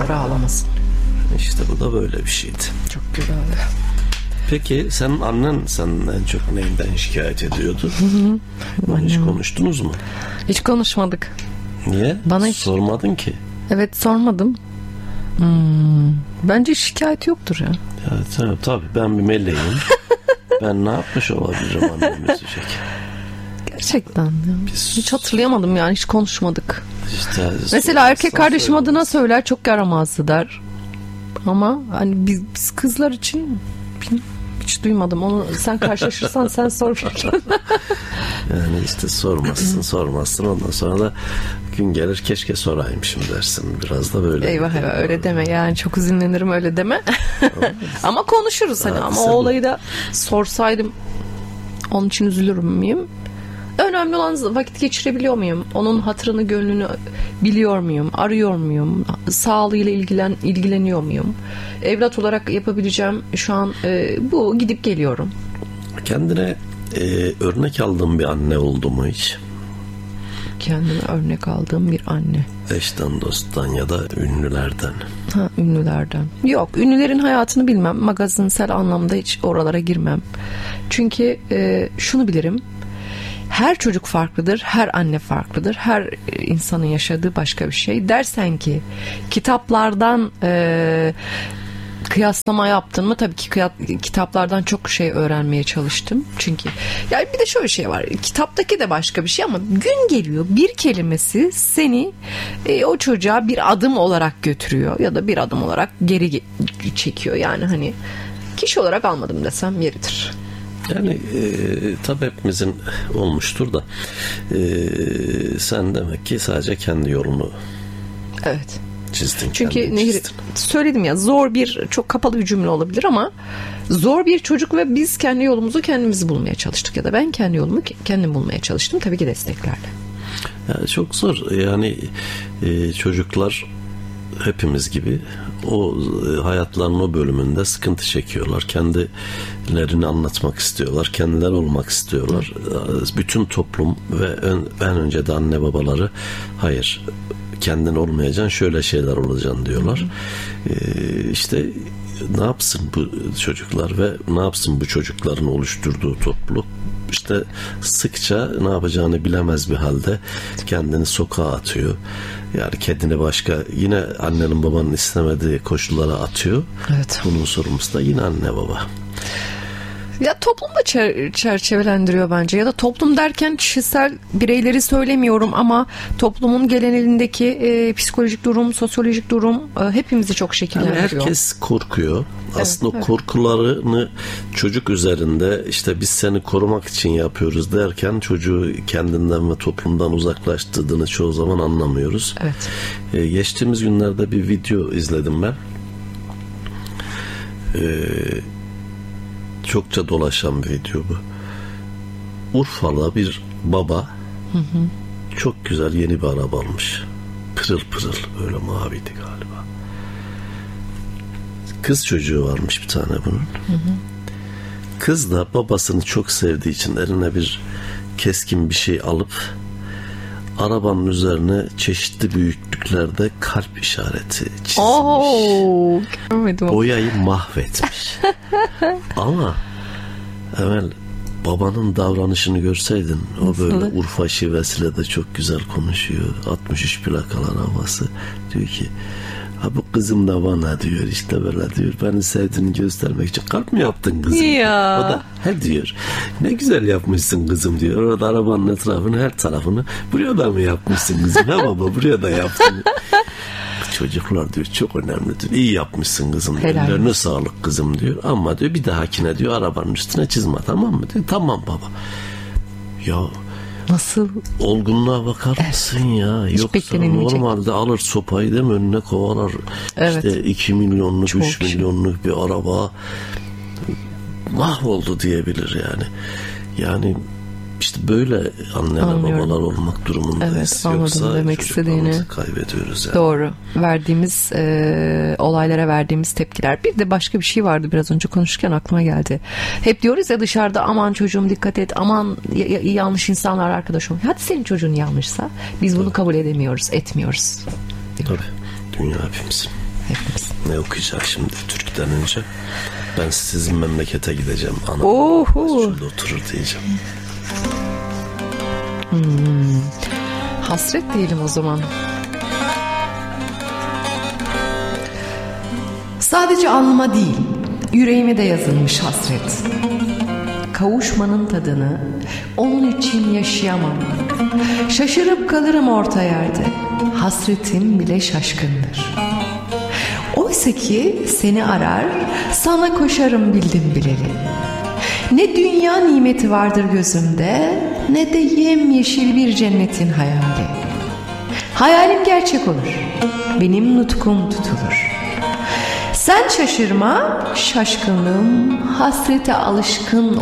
kadar ağlamasın. İşte bu da böyle bir şeydi. Çok güzeldi. Peki senin annen senden en çok neyinden şikayet ediyordu? Hiç konuştunuz mu? Hiç konuşmadık. Niye? Bana hiç sormadın ki. Evet, sormadım. Bence şikayet yoktur ya. Ya tabii ben bir meleğim. Ben ne yapmış olabilirim annemi üzecek? Gerçekten. Hiç hatırlayamadım yani, hiç konuşmadık. İşte, mesela erkek kardeşim adına söyler, çok yaramazdı der. Ama hani biz kızlar için hiç duymadım. Onu sen karşılaşırsan sen sor. Yani işte sormazsın. Ondan sonra da gün gelir keşke soraymışım dersin. Biraz da böyle. Eyvah öyle deme yani, çok üzünlenirim, öyle deme. Ama konuşuruz hani, ama o olayı da sorsaydım onun için üzülür müyüm? Önemli olan vakit geçirebiliyor muyum? Onun hatırını, gönlünü biliyor muyum? Arıyor muyum? Sağlığıyla ilgileniyor muyum? Evlat olarak yapabileceğim şu an bu, gidip geliyorum. Kendine örnek aldığın bir anne oldu mu hiç? Kendime örnek aldığım bir anne. Eşten, dosttan ya da ünlülerden. Ünlülerden. Yok, ünlülerin hayatını bilmem. Magazinsel anlamda hiç oralara girmem. Çünkü şunu bilirim. Her çocuk farklıdır, her anne farklıdır, her insanın yaşadığı başka bir şey. Dersen ki kitaplardan kıyaslama yaptın mı? Tabii ki kitaplardan çok şey öğrenmeye çalıştım. Çünkü yani bir de şöyle şey var. Kitaptaki de başka bir şey ama gün geliyor, bir kelimesi seni o çocuğa bir adım olarak götürüyor ya da bir adım olarak geri çekiyor. Yani hani kişi olarak almadım desem yeridir. Yani tabii hepimizin olmuştur da sen demek ki sadece kendi yolunu çizdin. Çünkü Nehir, söyledim ya, zor bir, çok kapalı bir cümle olabilir ama zor bir çocuk ve biz kendi yolumuzu kendimiz bulmaya çalıştık ya da ben kendi yolumu kendim bulmaya çalıştım, tabii ki desteklerle. Yani çok zor yani, çocuklar hepimiz gibi o hayatlarının o bölümünde sıkıntı çekiyorlar. Kendilerini anlatmak istiyorlar. Kendileri olmak istiyorlar. Bütün toplum ve en önce de anne babaları hayır, kendin olmayacaksın, şöyle şeyler olacaksın diyorlar. İşte ne yapsın bu çocuklar ve ne yapsın bu çocukların oluşturduğu topluluk? İşte sıkça ne yapacağını bilemez bir halde kendini sokağa atıyor. Yani kendini başka, yine annenin babanın istemediği koşullara atıyor. Evet. Bunun sorumlusu da yine anne baba. Ya toplum da çerçevelendiriyor bence. Ya da toplum derken kişisel bireyleri söylemiyorum ama toplumun genelindeki psikolojik durum, sosyolojik durum hepimizi çok şekillendiriyor. Yani herkes korkuyor. Aslında o korkularını çocuk üzerinde, işte biz seni korumak için yapıyoruz derken çocuğu kendinden ve toplumdan uzaklaştırdığını çoğu zaman anlamıyoruz. Evet. Geçtiğimiz günlerde bir video izledim ben. Çokça dolaşan bir video bu. Urfalı bir baba çok güzel yeni bir araba almış. Pırıl pırıl, böyle maviydi galiba. Kız çocuğu varmış bir tane bunun. Kız da babasını çok sevdiği için eline bir keskin bir şey alıp arabanın üzerine çeşitli büyüklüklerde kalp işareti çizmiş. Görmedim. Boyayı mahvetmiş. Ama Emel, babanın davranışını görseydin, o böyle Urfa şivesiyle de çok güzel konuşuyor. 63 plakalı arabası. Diyor ki bu kızım da bana diyor, işte böyle diyor, beni sevdiğini göstermek için kalp mi yaptın kızım? Ya. O da he diyor, ne güzel yapmışsın kızım diyor. Orada arabanın etrafını, her tarafını, buraya da mı yapmışsın kızım? He baba, buraya da yaptın. Çocuklar diyor çok önemlidir. İyi yapmışsın kızım diyor. Ellerine sağlık kızım diyor. Ama diyor bir dahakine diyor arabanın üstüne çizme, tamam mı diyor. Tamam baba. Ya nasıl? Olgunluğa bakar mısın ya? Yoksa normalde alır sopayı değil mi, önüne kovalar. Evet. İşte 2 milyonluk, çok 3 milyonluk bir araba mahvoldu diyebilir yani. Yani işte böyle anneler babalar olmak durumundayız. Evet, anladım demek istediğini. Kaybediyoruz yani. Doğru. Verdiğimiz olaylara verdiğimiz tepkiler. Bir de başka bir şey vardı, biraz önce konuşurken aklıma geldi. Hep diyoruz ya dışarıda, aman çocuğum dikkat et, aman yanlış insanlar arkadaş olmuyor. Hadi senin çocuğun yanlışsa biz bunu kabul edemiyoruz, etmiyoruz. Tabii. Dünya hepimiz. hepimiz. Ne okuyacak şimdi Türk'ten önce? Ben sizin memlekete gideceğim. Anam şurada oturur diyeceğim. Hasret diyelim o zaman. Sadece alnıma değil, yüreğime de yazılmış hasret. Kavuşmanın tadını onun için yaşayamam. Şaşırıp kalırım orta yerde. Hasretim bile şaşkındır. Oysa ki seni arar, sana koşarım bildim bileli. Ne dünya nimeti vardır gözümde, ne de yemyeşil bir cennetin hayali. Hayalim gerçek olur, benim nutkum tutulur. Sen şaşırma, şaşkınım, hasrete alışkın